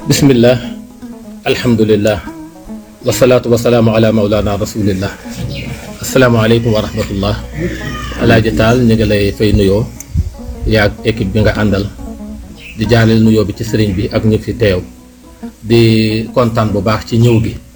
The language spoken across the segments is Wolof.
bismillah alhamdulillah wasalaatu wasalaamu ala maulana rasulillah asalaamaaleykum wa rahmatullah alaaji taal ñu ngi lay fay nuyoo yaag équipe bi nga àndal di jaaleel nuyoo bi ci sëriñ bi ak ñu fi teew di kontaan bu baax ci ñëw gi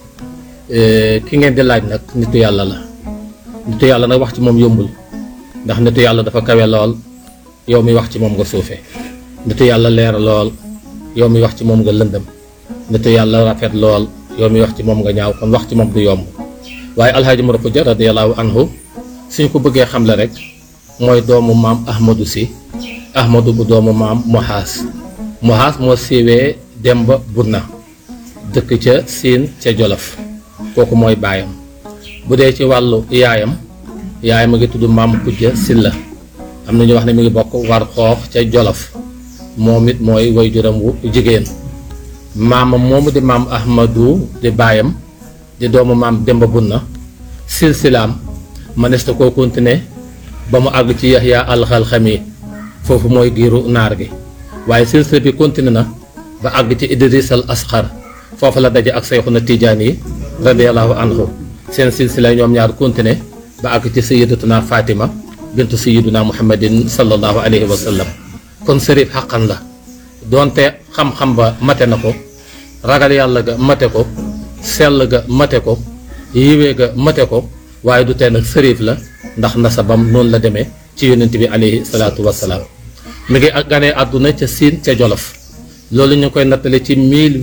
ki ngeen di laaj nag nitu yàlla la nitu yàlla nag wax ci moom yombul ndax nitu yàlla dafa kawe lool yow mi wax ci moom nga suufe nitu yàlla leer lool yow mi wax ci moom nga lëndëm nitu yàlla rafet lool yow mi wax ci moom nga ñaaw kon wax ci moom du yomb waaye alxaaji Mor Xuja radiyallahu anhu suñ ko bëggee xamle rek mooy doomu maam ahmadu si ahmadu bu doomu maam mohaas moo siiwee Demba Bunna dëkk ca Siin ca Jolof kooku mooy baayam bu dee ci wàllu yaayam a ngi tudd maam Xuja Silla am na ñu wax ne mi ngi bokk war xoox ca Jolof moom it mooy waajuram wu jigéen maamam moomu di maam ahmadu di baayam di doomu maam Demba Bunna silsilaam mënees na koo continuer ba mu àgg ci Yaxya alxalxami foofu mooy giiru naar gi waaye silsila bi continuer na ba àgg ci Idris al Asxar foofu la daje ak Seyxuna Tijaan yi radiyallahu anhu seen silsila ñoom ñaar continuer ba àgg ci sayyidatuna Fatima bintu sayyiduna Muhammadin sallallahu alayhi wa sallam kon sërif xaqan la doonte xam-xam ba mate na ko ragal yàlla ga mate ko sell ga mate ko yiwee ga mate ko waaye du tee nag sërif la ndax nasabam noonu la demee ci yonent bi alayhi salaatu wassalaam mi ngi ganee àdduna ca Siin ca Jolof loolu ñu ngi koy nattale ci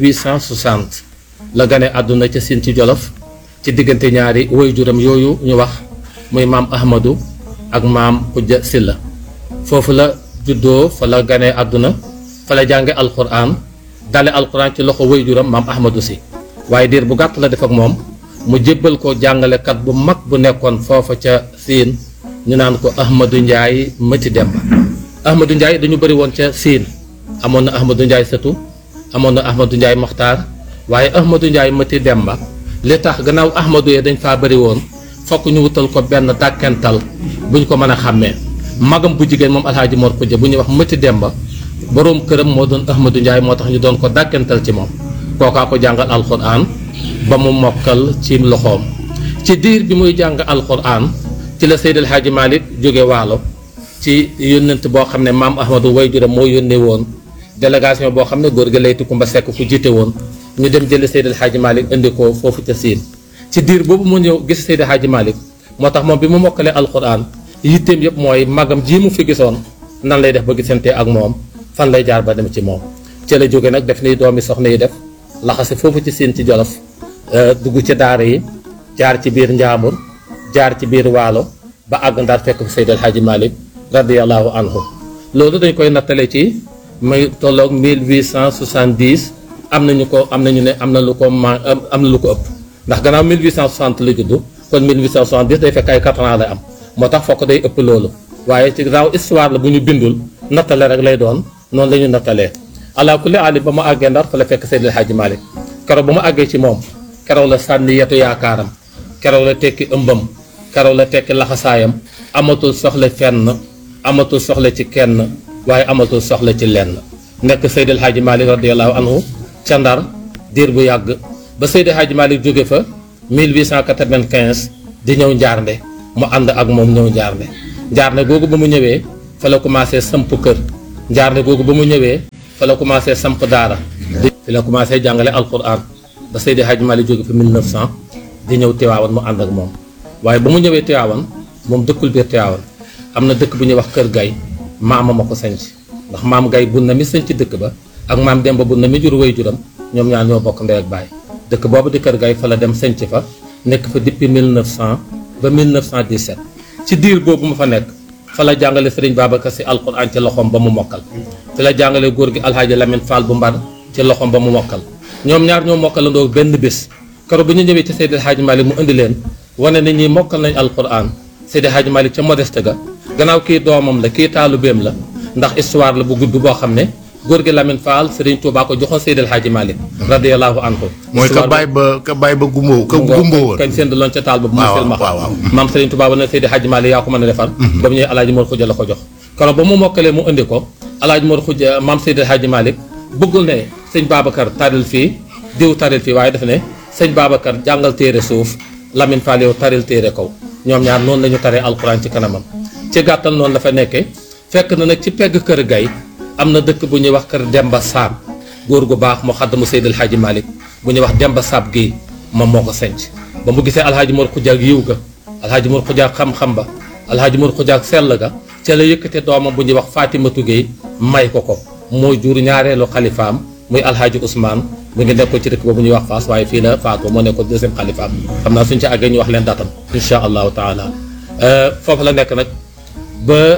1860 la ganee àdduna ca Siin ci Jolof ci diggante ñaari waajuram yooyu ñu wax muy maam Ahmadu ak maam Xuja Silla foofu la juddoo fa la ganee àdduna fa la jànge alquran dale alquran ci loxo waajuram maam Ahmadu si waaye diir bu gàtt la def ak moom mu jébbal ko jàngalekat bu mag bu nekkoon foofa ca Siin ñu naan ko Ahmadu Njaay Mati Demba Ahmadu Njaay dañu bëri woon ca Siin amoon na Ahmadu Njaay Sëtu amoon na Ahmadu Njaay Moxtaar waaye Ahmadu Njaay Mati Demba li tax gannaaw Ahmadu yee dañ faa bëri woon fokk ñu wutal ko benn dàkkental buñ ko mën a xàmmee magam bu jigéen moom alxaaji Mor Xuja bu ñuy wax Mati Demba boroom këram moo doon Ahmadu Njaay moo tax ñu doon ko dàkkental ci moom kookaa ko jàngal alquran ba mu mokkal ci loxoom ci diir bi muy jàng alquran ci la Seydi El Hadji Malick jóge waalo ci yónnent boo xam ne maam Ahmadu waajuram moo yónnee woon délégation boo xam ne góor gi Layti Kumba Sekk ku jiite woon ñu dem jëli Seydi El Hadji Malick indi ko foofu ca Siin ci diir boobu mu ñëw gis Seydi El Hadji Malick moo tax moom bi mu mokkalee alquran yitteem yëpp mooy magam ji mu fi gisoon nan lay def ba gisante ak moom fan lay jaar ba dem ci moom ci la jóge nag def ni doomi soxna yi def laxase foofu ci Siin ci Jolof dugg ci daara yi jaar ci biir Njaambur jaar ci biir Waalo ba àgg Ndar fekk fi Seydi El Hadji Malick radiyallahu anhu loolu dañ koy nattale ci may tolloog 1870 am nañu ne am na lu ko ëpp ndax gannaaw 1860 la juddu kon 1870 day fekk ay 4 ans lay am moo tax fokk day ëpp loolu waaye ci raaw histoire la bu ñu bindul nattale rek lay doon noonu la ñu nattalee ala kulli aali ba mu àggee Ndar fa la fekk Seydi El Hadji Malick keroog ba mu àggee ci moom keroog la sànni yetu yaakaaram keroog la tekki ëmbam keroog la tekki laxasaayam amatul soxla fenn amatul soxla ci kenn waaye amatul soxla ci lenn nekk Seydi El Hadji Malick radiyallahu anhu ca Ndar diir bu yàgg ba Seydi El Hadji Malick jóge fa 1895 di ñëw Njaarnde mu ànd ak moom ñëw Njaarnde googu ba mu ñëwee fa la commencé samp kër Njaarnde googu ba mu ñëwee fa la commencé samp daara fi la commencé jàngale alquran ba Seydi El Hadji Malick jóge fa 1900 di ñëw Tiwaawan mu ànd ak moom waaye ba mu ñëwee Tiwaawan moom dëkkul biir Tiwaawan am na dëkk bu ñuy wax Kër Gay maama ma ko sanc ndax maam Gay Bunna mi sanc dëkk ba ak maam Demba Bunna mi jur waajuram ñoom ñaar ñoo bokk ndey ak baay dëkk boobu di Kër Gay fa la dem sanc fa nekk fa depuis 1900 ba 1917 ci diir boobu mu fa nekk fa la jàngale Sëriñ Babacar Si alquran ci loxoom ba mu mokkal fi la jàngale góor gi Alxaaji Lamin Fall bu Mbar ci loxoom ba mu mokkal ñoom ñaar ñoo mokkalandoo benn bés keroog bu ñu ñëwee ci Seydi El Hadji Malick mu indi leen wane ne ñi mokkal nañ alquran Seydi El Hadji Malick ca modeste ga gannaaw kii doomam la kii taalubeem la ndax histoire la bu gudd boo xam ne góor gi Lamine Fall Serigne Touba ko joxoon Seydi El Hadji Malick radiyallahu anhu mooy ka bàyyi ba gumbo woon kañ seen loon ca taal ba bu mu sel maxa maam Serigne Touba ba ne Seydi El Hadji Malick yaa ko mën a defar ba mu ñëwee Alaaji Mor Xuja la ko jox keroog ba mu mokkalee mu indi ko Alaaji Mor Xuja maam Seydi El Hadji Malick bëggul ne sëñ Babacar taril fii diw taril fii waaye dafa ne sëñ Babacar jàngal téere suuf Lamine Fall yow taril téere kaw ñoom ñaar noonu la ñu taree alxuraan ci kanamam ci gàttal noonu la fa nekkee fekk na nag ci pegg kër gay am na dëkk bu ñuy wax kër Demba Saab góor gu baax mu xaddamu Seydil Hadji Malick bu ñuy wax Demba Saab Guèye moom moo ko senc ba mu gisee alhaaji Mor Xujaag yiw ga alhaaji Mor Xujaag xam-xam ba alhaaji Mor Xujaag sell ga ca la yëkkate doomam bu ñuy wax Fatimatu Guèye may ko ko moo jur ñaareelu xalifaam muy alhaaji Ousmane mu ngi nekkoon ci dëkk boobu ñuy wax Fass waaye fii la faatoo moo nekkoon deuxième xalifaam xam naa suñ ci àggee ñu wax leen datam insha allahu taala foofu la nekk nag ba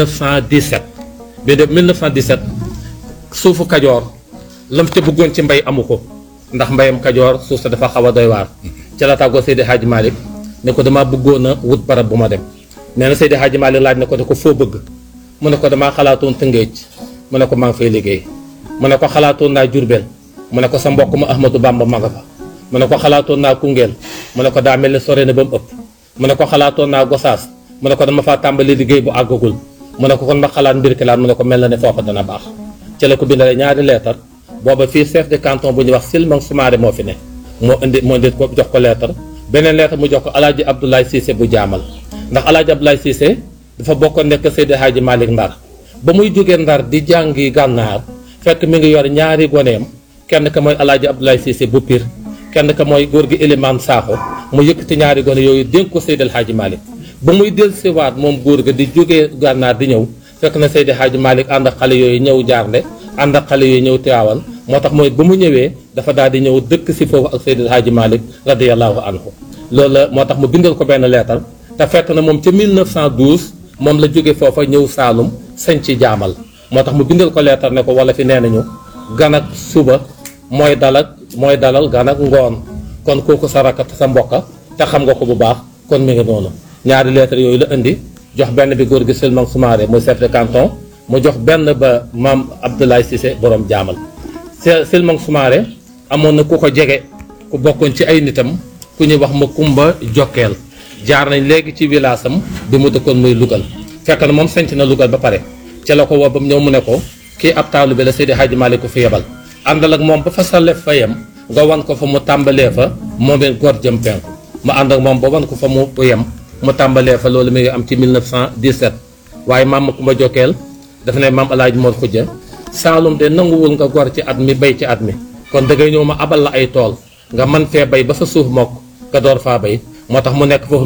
1917 bi de 1917 suufu Kajoor lam ca bëggoon ci mbay amu ko ndax mbayam Kajoor suuf sa dafa xaw a doy waar ca la tàggoo Seydi Hadji Malick ne ko damaa bëggoon a wut barab bu ma dem nee na Seydi Hadji Malick laaj ne ko foo bëgg mu ne ko damaa xalaatoon Tëngéej mu ne ko maa ngi fay liggéey mu ne ko xalaatoon naa Jurbel mu ne ko sa mbokk ma Ahmadou Bamba ma nga fa mu ne ko xalaatoon naa Koungheul mu ne ko daa mel ni sore na ba mu ëpp mu ne ko xalaatoon naa Gosaas mu ne ko dama faa tàmbali liggéey bu àggagul mu ne ko kon ma xalaat Mbirkilaan mu ne ko mel na ne foofa dana baax ci la ko bindale ñaari leetar booba fii chef de canton bu ñuy wax Silmang Soumaré moo fi ne moo indi ko jox ko leetar beneen leetar mu jox ko alaaji Abdoulaye Cissé bu jaamal ndax alaaji Abdoulaye Cissé dafa bokkoon nekk Seydi Hadji Malick Ndar ba muy jógee Ndar di jàngi gànnaar fekk mi ngi yor ñaari goneem kenn ka mooy alaaji Abdoulaye Cissé bu Pire kenn ka mooy góor gi Elimane Sakho mu yëkkati ñaari gone yooyu dénk ko Seydi Hadji Malick ba muy dellusiwaat moom góor ga di jógee gànnaar di ñëw fekk na Seydi Hadji Malick ànd ak xale yooyu ñëw jaarnde ànd ak xale yooyu ñëw Tiwaawan moo tax mooy ba mu ñëwee dafa daal di ñëw dëkk si foofu ak Seydi Hadji Malick radiyallahu anhu loolu la moo tax mu bindal ko benn leetar te fekk na moom ca 1912 moom la jóge foofa ñëw Saalum sañ ci jaamal moo tax mu bindal ko leetar ne ko wala fi nee nañu gan ak suba mooy dalal gan ak ngoon kon kooku sa rakkat sa mbokka te xam nga ko bu baax kon mi ngi noonu ñaari leetar yooyu la indi jox benn bi góor gi Silmang Soumaré muy chef de canton mu jox benn ba maam Abdoulaye Cissé borom jaamal Silmang Soumaré amoon na ku ko jege ku bokkoon ci ay nitam ku ñuy wax ma Kumba Jokkeel jaar nañ léegi ci village am bi mu dëkkoon muy Lougal fekk na moom sanc na Lougal ba pare ca la ko woo ba mu ñëw mu ne ko kii ab taalu bi la Seydi Hadji Malick ko fi yebal àndal ak moom ba fa sa lef fa yem nga wan ko fa mu tàmbalee fa moom it gor jëm penku mu ànd ak moom ba wan ko fa mu yem mu tàmbalee fa loolu mi ngi am ci 1917 waaye maam ma Kumba Jokkeel dafa ne maam Alaaji Mor Xujja Saalum de nanguwul nga gor ci at mi bay ci at mi kon da ngay ñëw ma abal la ay tool nga man fee bay ba sa suuf mokk nga door faa bay moo tax mu nekk foofu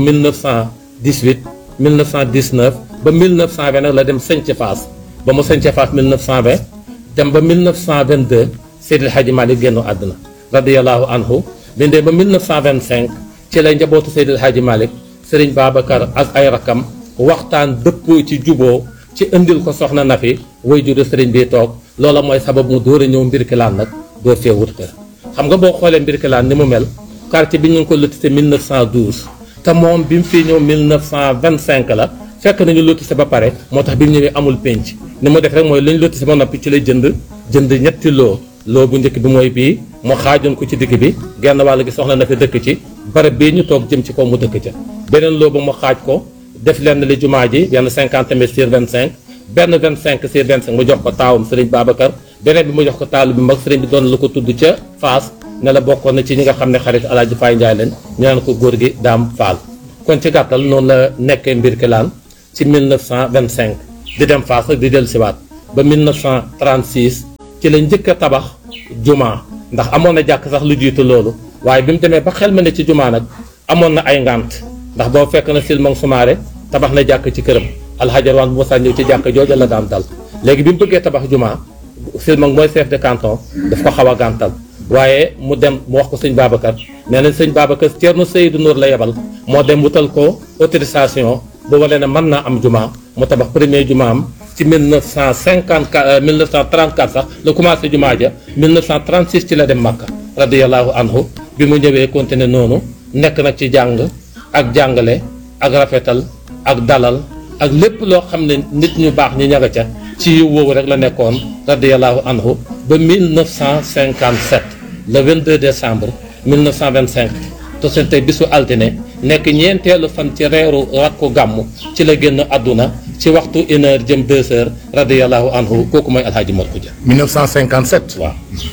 1918 1919 ba 1920 nag la dem sëñc Faas ba mu sëñc Faas 1920 dem ba 1922 Seydil Hadji Malick génn àdduna radiyallahu anhu bindee ba 1925 ci lay njabootu Seydil Hadji Malick Serigne Babacar ak ay rakam waxtaan dëppoo ci juboo ci indil ko soxna Nafi way juru Serigne bi toog loola mooy sabab mu door a ñëw Mbirkilaan nag door fee wut kër xam nga boo xoolee Mbirkilaan ni mu mel quartier bi ñu ngi ko lotissé 1912 te moom bi mu fii ñëw 1925 la fekk nañu lotissé ba pare moo tax bi mu ñëwee amul penc ni mu def rek mooy lañ lotissé ba noppi ci lay jënd ñetti loo bu njëkk bi mooy bii mu xaajoon ko ci digg bi genn wàll gi soxna na fi dëkk ci barab bii ñu toog jëm ci kaw mu dëkk ca beneen loo ba mu xaaj ko def lenn li jumaa ji benn 50 mètres sur 25 benn 25 sur 25 mu jox ko taawam Serigne Babacar beneen bi mu jox ko taalu bi mag Serigne bi doon la ko tudd ca Faas ne la bokkoon na ci ñi nga xam ne xarit Alaaji Faye Ndiaye leen ñu naan ko góor gi Daam Faal kon ci gàttal noonu la nekkee Mbirkilaan ci 1925 di dem Faas ak di dellu siwaat ba 1936 ci la njëkk a tabax jumaa ndax amoon na jàkk sax lu jiitu loolu waaye bi mu demee ba xel ma ne ci jumaa nag amoon na ay ngànt ndax boo fekk na Silmang Soumaré tabax na jàkk ci këram alxajar waan bu Moussa ñëw ci jàkk jooja la daan dal léegi bi mu bëggee tabax jumaa Silmang mooy chef de canton daf ko xaw a gàntal waaye mu dem mu wax ko sëñ Babacar nee nañ sëñ Babacar Thierno Seydou Nour la yebal moo dem wutal ko autorisation bu wane ne mën naa am jumaa mu tabax premier jumaa am ci 1934 sax la commencé jumaa ja 1936 ci la dem Makka radiyallahu anhu bi mu ñëwee continué noonu nekk nag ci jàng ak jàngale ak rafetal ak dalal ak lépp loo xam ne nit ñu baax ñi ñaga ca ci yiw woowu rek la nekkoon radiyallahu anhu ba 1957 le 22 décembre 1925 te seen tey bisu altine nekk ñeenteelu fan ci reeru rakku gàmmu ci la génn àdduna ci waxtu 1h jëm 2h radiyallahu anhu kooku mooy Alhaji Mor Khoudia 1957 waaw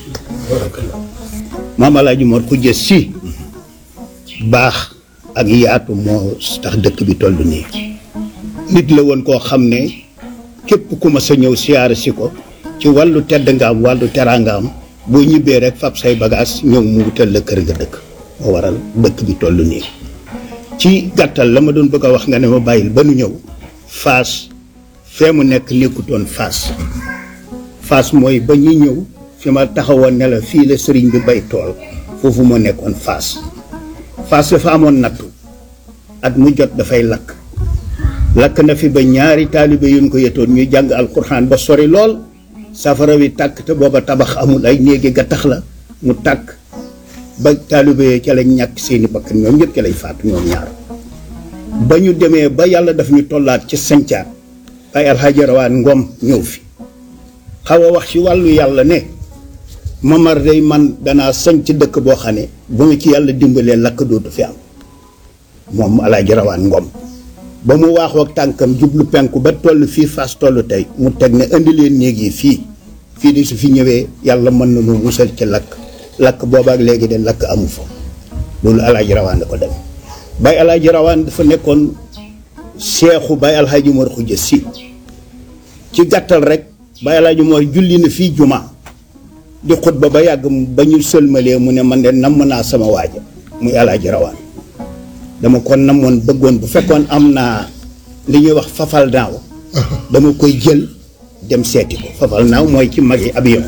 maam Alaaji Mor Xuja Si baax ak yaatu moo tax dëkk bi toll nii nit la woon koo xam ne képp ku ma sa ñëw siyaare si ko ci wàllu tedd nga am wàllu teraangaam boo ñibbee rek fab say bagage ñëw mu wutal la kër nga dëkk moo waral dëkk bi toll nii ci gàttal la ma doon bëgg a wax nga ne ma bàyyil ba nu ñëw Fass fee mu nekk nekkutoon Fass mooy ba ñuy ñëw fi ma taxawoon ne la fii la sëriñ bi bay tool foofu moo nekkoon Fass dafa amoon nattu at mu jot dafay lakk na fi ba ñaari taalibe yuñ ko yetoon ñuy jàng alxuraan ba sori lool safara wi tàkk te booba tabax amul ay néegi gattax la mu tàkk ba taalibe yooyu ca lañ ñàkk seeni bakkan ñoom ñëpp ca lay faatu ñoom ñaar ba ñu demee ba yàlla daf ñu tollaat ci sancaat ay Alxaaji Rawaan Ngom ñëw fi xaw a wax ci wàllu yàlla ne Mamar day man danaa sañ ci dëkk boo xam ne bu ma ci yàlla dimbalee lakk dootu fi am moom Alxaaji Rawaan Ngom ba mu waaxoo ak tànkam jublu penku ba toll fii Fass toll tey mu teg ne indi leen néeg yi fii di su fi ñëwee yàlla mën na nu musal ci lakk boobaak léegi de lakk amu fa loolu Alxaaji Rawaan da ko dem Baay Alxaaji Rawaan dafa nekkoon seexu Baay Alxaaji Mor Xuja Si ci gàttal rek Baay Alxaaji Mor julli na fii juma di xutba ba yàgg ba ñu sëlmalee mu ne man de namm naa sama waaja muy Alxaaji Rawaan dama ko namoon bëggoon bu fekkoon am naa li ñuy wax fafal naaw dama koy jël dem seeti ko fafal naaw mooy ci mag yi avion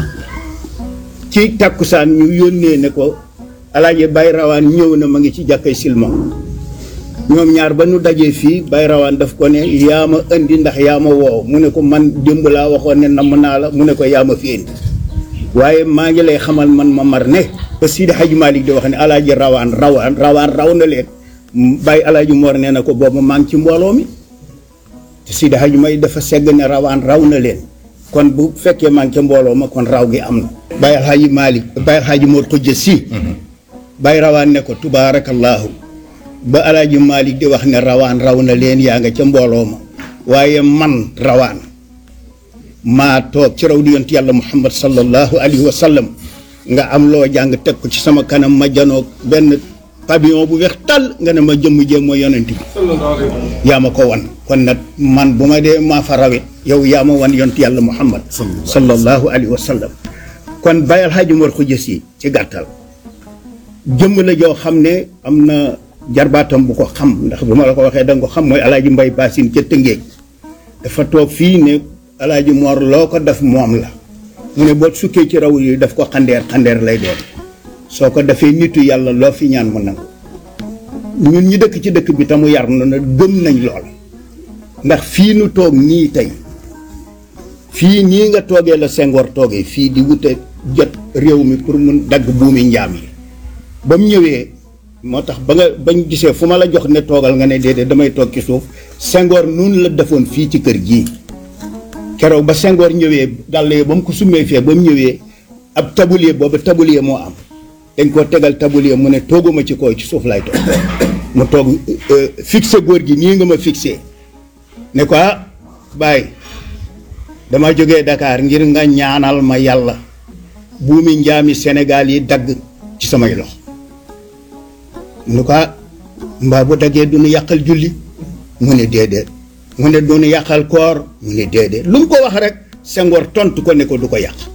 ci tàkkusaan ñu yónnee ne ko Alaaji Baay Rawaan ñëw na ma ngi ci jàkkay Silmon ñoom ñaar ba nu dajee fii Baay Rawaan daf ko ne yaa ma indi ndax yaa ma woow mu ne ko man démb laa waxoon ne namm naa la mu ne ko yaa ma fi indi waaye maa ngi lay xamal man Mamar ne ba Sidi Hadj Malick di wax ne Alaaji Rawaan raw na leen Baay Alaaji Mor nee na ko boobu maa ngi ci mbooloo mi te Sidi Hadj Malick dafa segg ne Rawaan raw na leen kon bu fekkee maa ngi ca mbooloo ma kon raw gi am na Baay Alaaji Malick Baay Alaaji Mor Xuja Si Baay Rawaan ne ko tubaarakallaahu ba Alaaji Malick di wax ne Rawaan raw na leen yaa nga ca mbooloo ma waaye man Rawaan maa toog ci raw di yonent yàlla Muhammad sallallahu alayhi wa sallam nga am loo jàng teg ko ci sama kanam ma janoog benn pavillon bu weex tàll nga ne ma jëmm jéem mooy yonent bi yaa ma ko wan kon nag man bu ma dee maa fa rawet yow yaa ma wan yonent yàlla Muhammad sallallahu alayhi wa sallam kon Baay Alxaaji Mor Xuja Si ci gàttal jëmm la joo xam ne am na jarbaatam bu ko xam ndax bu ma la ko waxee danga ko xam mooy Alaaji Mbay Baasin ca Tëngéej dafa toog fii ne Alaaji Mor loo ko def moom la mu ne boo sukkee ci raw yi daf ko xandeer lay doon soo ko defee nitu yàlla loo fi ñaan mu nangu ñun ñi dëkk ci dëkk bi tamu yar na gëm nañ lool ndax fii nu toog nii tey fii nii nga toogee la Senghor toogee fii di wute jot réew mi pour mun dagg buumi njaam yi ba mu ñëwee moo tax bañ gisee fu ma la jox ne toogal nga ne déedéet damay toog ci suuf Senghor noonu la defoon fii ci kër gii keroog ba Senghor ñëwee dàll yi ba mu ko summee fee ba mu ñëwee ab tabulier booba tabulier moo am dañ koo tegal tabulier mu ne tooguma ci kaw ci suuf lay toog mu toog fixé góor gi nii nga ma fixé ne ko Baay dama jógee Dakar ngir nga ñaanal ma yàlla buumi njaami Sénégal yi dagg ci samay loxo nu ko mbaa bu daggee du nu yàqal julli mu ne déedéet mu ne du nu yàqal koor mu ne déedéet lu mu ko wax rek Senghor tontu ko ne ko du ko yàq